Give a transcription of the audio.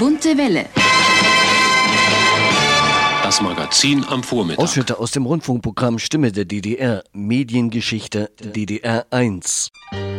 Bunte Welle. Das Magazin am Vormittag. Ausschnitte aus dem Rundfunkprogramm Stimme der DDR, Mediengeschichte DDR 1.